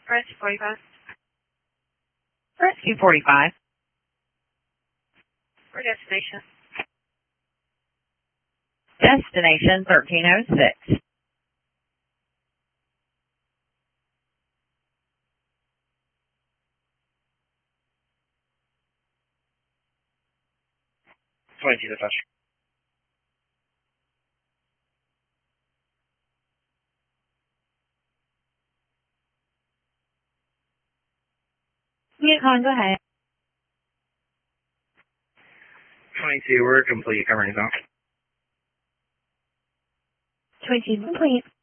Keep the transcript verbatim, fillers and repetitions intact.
Rescue forty-five. Rescue forty-five. For destination. Destination thirteen oh six. twenty-two to touch. Yukon, go ahead. twenty-two, we're complete. Covering off. twenty complete.